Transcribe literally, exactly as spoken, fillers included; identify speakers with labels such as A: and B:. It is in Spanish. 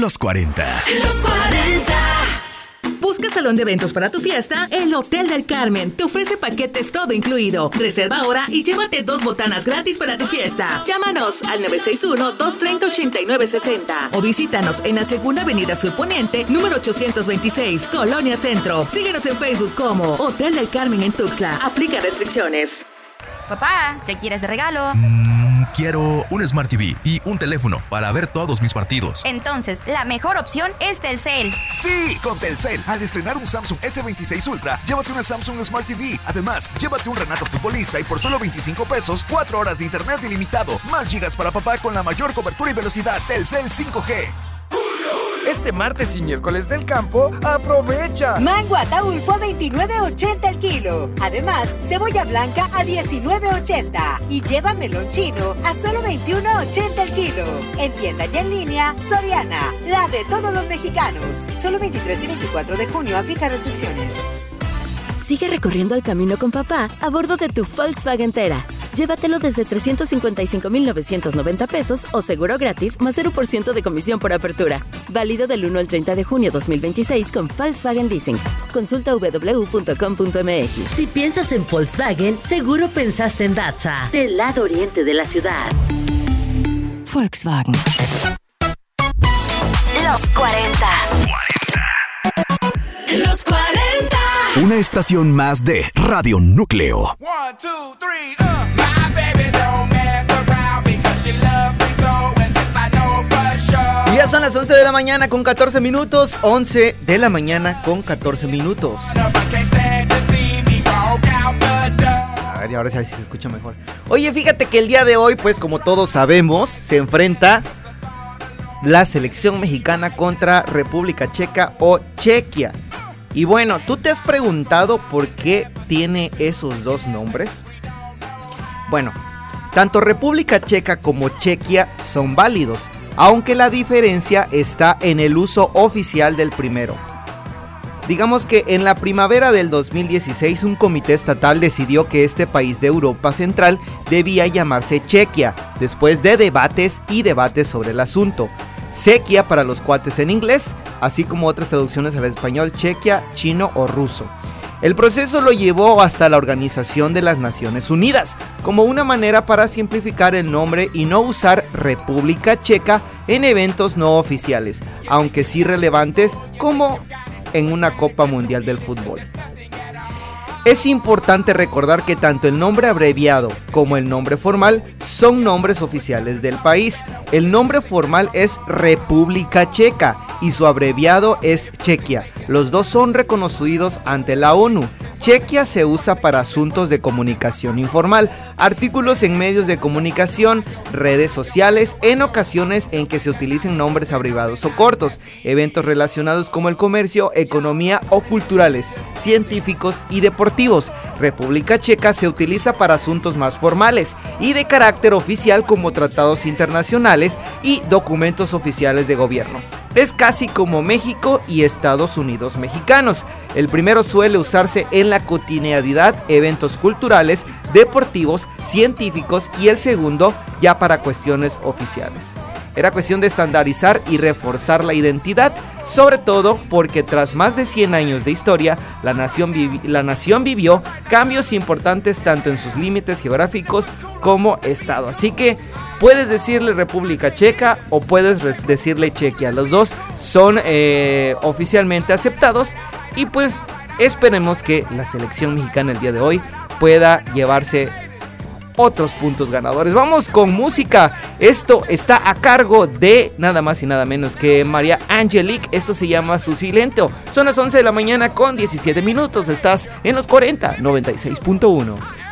A: Los cuarenta.
B: Los cuarenta.
C: Busca salón de eventos para tu fiesta. El Hotel del Carmen te ofrece paquetes todo incluido. Reserva ahora y llévate dos botanas gratis para tu fiesta. Llámanos al nueve seis uno, dos tres cero, ocho nueve seis cero o visítanos en la Segunda Avenida Sur Poniente, número ochocientos veintiséis, Colonia Centro. Síguenos en Facebook como Hotel del Carmen en Tuxtla. Aplica restricciones.
D: Papá, ¿qué quieres de regalo?
A: Mm, quiero un Smart T V y un teléfono para ver todos mis partidos.
D: Entonces, la mejor opción es Telcel.
E: Sí, con Telcel, al estrenar un Samsung ese veintiséis Ultra, llévate una Samsung Smart T V. Además, llévate un Renato Futbolista y por solo veinticinco pesos, cuatro horas de internet ilimitado, más gigas para papá con la mayor cobertura y velocidad. Telcel cinco G.
F: Este martes y miércoles del campo, aprovecha.
G: Mango Ataulfo a veintinueve ochenta el kilo. Además, cebolla blanca a diecinueve ochenta. Y lleva melón chino a solo veintiuno ochenta el kilo. En tienda y en línea, Soriana, la de todos los mexicanos. Solo veintitrés y veinticuatro de junio, aplica restricciones.
H: Sigue recorriendo el camino con papá a bordo de tu Volkswagen Tera. Llévatelo desde trescientos cincuenta y cinco mil novecientos noventa pesos o seguro gratis más cero por ciento de comisión por apertura. Válido del uno al treinta de junio dos mil veintiséis con Volkswagen Leasing. Consulta doble u doble u doble u punto com punto m x.
I: Si piensas en Volkswagen, seguro pensaste en Datza, del lado oriente de la ciudad.
H: Volkswagen.
B: Los cuarenta. Los cuarenta.
A: Una estación más de Radio Núcleo.
F: One, two, three, uh. My baby don't mess around because she loves me so, and this I know for sure.
J: Y ya son las once de la mañana con catorce minutos. once de la mañana con catorce minutos. A ver, y ahora sí, a ver si se escucha mejor. Oye, fíjate que el día de hoy, pues como todos sabemos, se enfrenta la selección mexicana contra República Checa o Chequia. Y bueno, ¿tú te has preguntado por qué tiene esos dos nombres? Bueno, tanto República Checa como Chequia son válidos, aunque la diferencia está en el uso oficial del primero. Digamos que en la primavera del dos mil dieciséis un comité estatal decidió que este país de Europa Central debía llamarse Chequia, después de debates y debates sobre el asunto. Sequia para los cuates en inglés, así como otras traducciones al español, Chequia, chino o ruso. El proceso lo llevó hasta la Organización de las Naciones Unidas, como una manera para simplificar el nombre y no usar República Checa en eventos no oficiales, aunque sí relevantes como en una Copa Mundial del Fútbol. Es importante recordar que tanto el nombre abreviado como el nombre formal son nombres oficiales del país. El nombre formal es República Checa y su abreviado es Chequia. Los dos son reconocidos ante la ONU. Chequia se usa para asuntos de comunicación informal, artículos en medios de comunicación, redes sociales, en ocasiones en que se utilicen nombres abreviados o cortos, eventos relacionados como el comercio, economía o culturales, científicos y deportivos. República Checa se utiliza para asuntos más formales y de carácter oficial como tratados internacionales y documentos oficiales de gobierno. Es casi como México y Estados Unidos mexicanos. El primero suele usarse en la cotidianidad, eventos culturales, deportivos, científicos, y el segundo ya para cuestiones oficiales. Era cuestión de estandarizar y reforzar la identidad, sobre todo porque tras más de cien años de historia, la nación, vivi- la nación vivió cambios importantes tanto en sus límites geográficos como estado. Así que puedes decirle República Checa o puedes res- decirle Chequia. Los dos son eh, oficialmente aceptados y pues esperemos que la selección mexicana el día de hoy pueda llevarse otros puntos ganadores. Vamos con música. Esto está a cargo de nada más y nada menos que María Angelique. Esto se llama Su Silento. Son las once de la mañana con diecisiete minutos. Estás en los cuarenta, noventa y seis punto uno.